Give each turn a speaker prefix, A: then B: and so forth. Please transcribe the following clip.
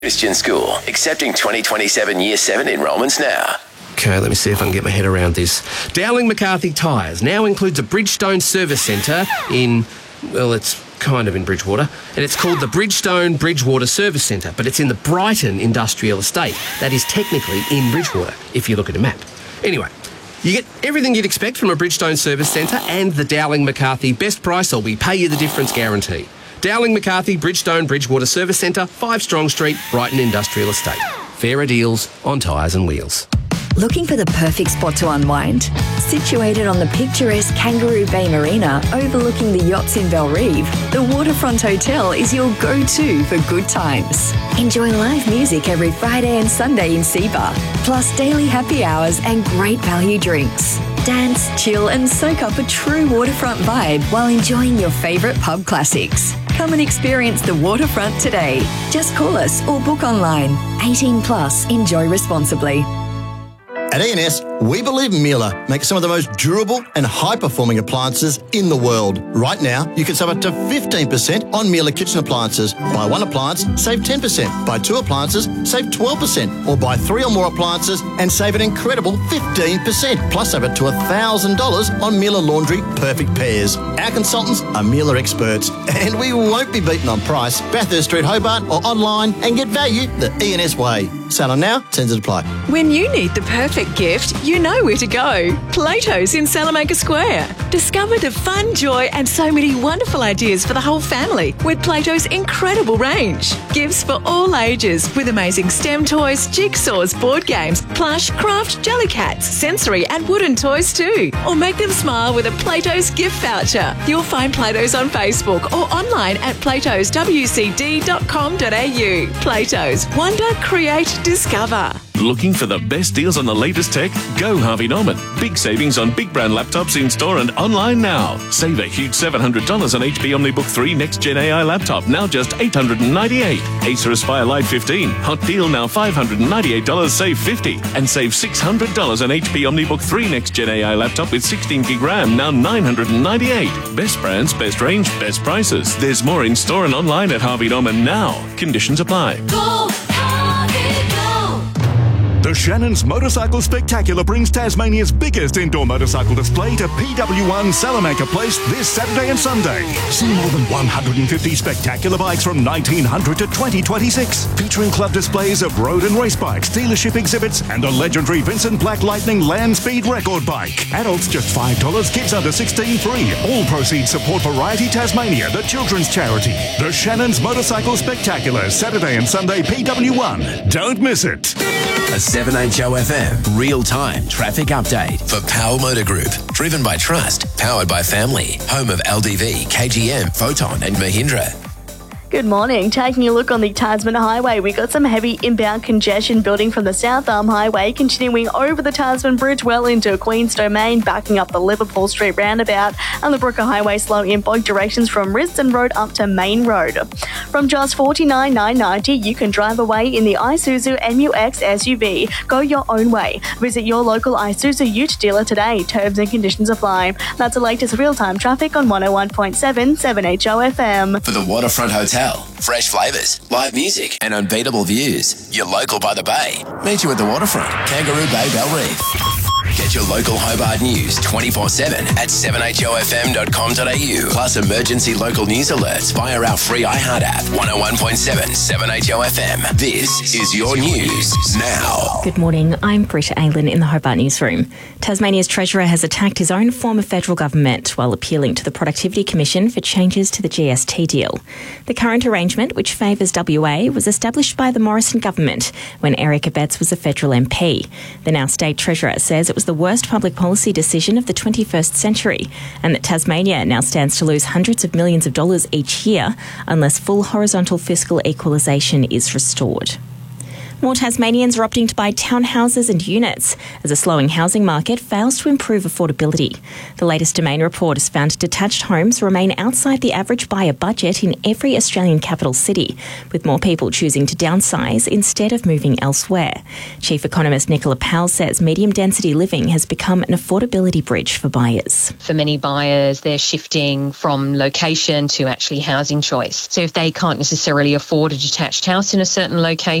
A: Christian School, accepting 2027 Year 7 enrolments now.
B: Okay, let me see if I can get my head around this. Dowling McCarthy Tyres now includes a Bridgestone service centre in, well, it's kind of in Bridgewater, and it's called the Bridgestone Bridgewater Service Centre, but it's in the Brighton Industrial Estate. That is technically in Bridgewater, if you look at a map. Anyway, you get everything you'd expect from a Bridgestone service centre and the Dowling McCarthy best price, or we pay you the difference guarantee. Dowling McCarthy Bridgestone Bridgewater Service Centre, 5 Strong Street, Brighton Industrial Estate. Fairer deals on tyres and wheels.
C: Looking for the perfect spot to unwind? Situated on the picturesque Kangaroo Bay Marina overlooking the yachts in Belrive, the Waterfront Hotel is your go-to for good times. Enjoy live music every Friday and Sunday in Seabar, plus daily happy hours and great value drinks. Dance, chill and soak up a true waterfront vibe while enjoying your favourite pub classics. Come and experience the Waterfront today. Just call us or book online. 18 plus. Enjoy responsibly.
D: At E&S, we believe Miele makes some of the most durable and high-performing appliances in the world. Right now, you can save up to 15% on Miele kitchen appliances. Buy 1 appliance, save 10%. Buy 2 appliances, save 12%. Or buy 3 or more appliances and save an incredible 15%. Plus, save up to $1,000 on Miele Laundry Perfect Pairs. Our consultants are Miele experts, and we won't be beaten on price. Bathurst Street, Hobart, or online, and get value the E&S way. Sound on now, terms apply.
E: When you need the perfect gift, you know where to go. Plato's in Salamanca Square. Discover the fun, joy and so many wonderful ideas for the whole family with Plato's incredible range. Gifts for all ages with amazing STEM toys, jigsaws, board games, plush, craft, jelly cats, sensory and wooden toys too. Or make them smile with a Plato's gift voucher. You'll find Plato's on Facebook or online at platoswcd.com.au. Plato's. Wonder, create, discover.
F: Looking for the best deals on the latest tech? Go Harvey Norman. Big savings on big brand laptops in store and online now. Save a huge $700 on HP OmniBook 3 Next Gen AI laptop, now just $898. Acer Aspire Lite 15, hot deal now $598, save $50. And save $600 on HP OmniBook 3 Next Gen AI laptop with 16 gig RAM, now $998. Best brands, best range, best prices. There's more in store and online at Harvey Norman now. Conditions apply.
G: Go Harvey, go!
H: The Shannon's Motorcycle Spectacular brings Tasmania's biggest indoor motorcycle display to PW1 Salamanca Place this Saturday and Sunday. See more than 150 spectacular bikes from 1900 to 2026, featuring club displays of road and race bikes, dealership exhibits, and a legendary Vincent Black Lightning land speed record bike. Adults just $5, kids under 16 free. All proceeds support Variety Tasmania, the children's charity. The Shannon's Motorcycle Spectacular, Saturday and Sunday, PW1. Don't miss it.
A: A 7HOFM real-time traffic update for Powell Motor Group. Driven by trust, powered by family. Home of LDV, KGM, Photon and Mahindra.
I: Good morning. Taking a look on the Tasman Highway, we got some heavy inbound congestion building from the South Arm Highway, continuing over the Tasman Bridge well into Queen's Domain, backing up the Liverpool Street roundabout, and the Brooker Highway slow in both directions from Risdon Road up to Main Road. From just $49,990, you can drive away in the Isuzu MU-X SUV. Go your own way. Visit your local Isuzu Ute dealer today. Terms and conditions apply. That's the latest real-time traffic on 101.7 7HOFM.
A: For the Waterfront Hotel, fresh flavours, live music and unbeatable views. You're local by the bay. Meet you at the Waterfront, Kangaroo Bay, Belrive. Get your local Hobart news 24/7 at 7HOFM.com.au. Plus emergency local news alerts via our free iHeart app. 101.7 7HOFM. This is your news now.
J: Good morning, I'm Britta Aylen in the Hobart Newsroom. Tasmania's Treasurer has attacked his own form of federal government while appealing to the Productivity Commission for changes to the GST deal. The current arrangement, which favours WA, was established by the Morrison government when Eric Abetz was a federal MP. The now State Treasurer says it was the worst public policy decision of the 21st century and that Tasmania now stands to lose hundreds of millions of dollars each year unless full horizontal fiscal equalisation is restored. More Tasmanians are opting to buy townhouses and units as a slowing housing market fails to improve affordability. The latest Domain report has found detached homes remain outside the average buyer budget in every Australian capital city, with more people choosing to downsize instead of moving elsewhere. Chief Economist Nicola Powell says medium density living has become an affordability bridge for buyers.
K: For many buyers, they're shifting from location to actually housing choice. So if they can't necessarily afford a detached house in a certain location,